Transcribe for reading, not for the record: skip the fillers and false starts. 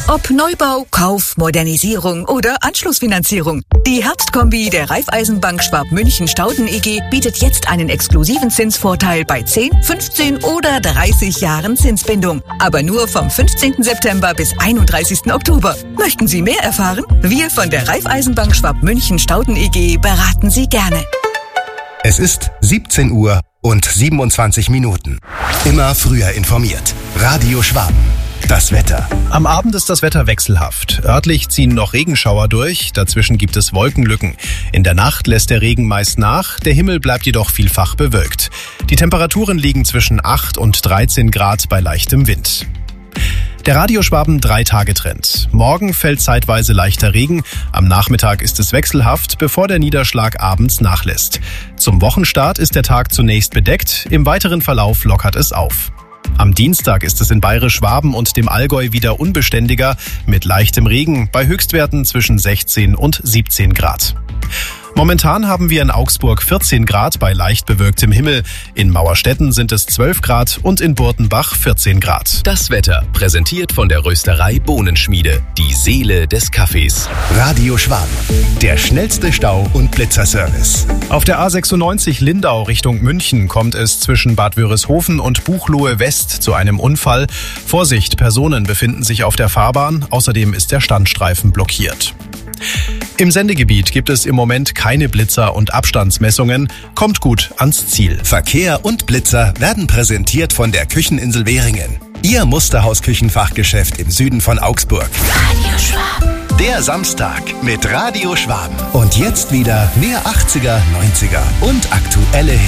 Ob Neubau, Kauf, Modernisierung oder Anschlussfinanzierung. Die Herbstkombi der Raiffeisenbank Schwab-München-Stauden EG bietet jetzt einen exklusiven Zinsvorteil bei 10, 15 oder 30 Jahren Zinsbindung. Aber nur vom 15. September bis 31. Oktober. Möchten Sie mehr erfahren? Wir von der Raiffeisenbank Schwab-München-Stauden EG beraten Sie gerne. Es ist 17 Uhr und 27 Minuten. Immer früher informiert. Radio Schwaben. Das Wetter. Am Abend ist das Wetter wechselhaft. Örtlich ziehen noch Regenschauer durch, dazwischen gibt es Wolkenlücken. In der Nacht lässt der Regen meist nach, der Himmel bleibt jedoch vielfach bewölkt. Die Temperaturen liegen zwischen 8 und 13 Grad bei leichtem Wind. Der Radio Schwaben 3-Tage-Trend. Morgen fällt zeitweise leichter Regen, am Nachmittag ist es wechselhaft, bevor der Niederschlag abends nachlässt. Zum Wochenstart ist der Tag zunächst bedeckt, im weiteren Verlauf lockert es auf. Am Dienstag ist es in Bayerisch-Schwaben und dem Allgäu wieder unbeständiger mit leichtem Regen bei Höchstwerten zwischen 16 und 17 Grad. Momentan haben wir in Augsburg 14 Grad bei leicht bewölktem Himmel, in Mauerstetten sind es 12 Grad und in Burtenbach 14 Grad. Das Wetter, präsentiert von der Rösterei Bohnenschmiede, die Seele des Kaffees. Radio Schwaben, der schnellste Stau- und Blitzerservice. Auf der A96 Lindau Richtung München kommt es zwischen Bad Wörishofen und Buchloe West zu einem Unfall. Vorsicht, Personen befinden sich auf der Fahrbahn, außerdem ist der Standstreifen blockiert. Im Sendegebiet gibt es im Moment keine Blitzer und Abstandsmessungen. Kommt gut ans Ziel. Verkehr und Blitzer werden präsentiert von der Kücheninsel Währingen. Ihr Musterhaus-Küchenfachgeschäft im Süden von Augsburg. Radio Schwaben. Der Samstag mit Radio Schwaben. Und jetzt wieder mehr 80er, 90er und aktuelle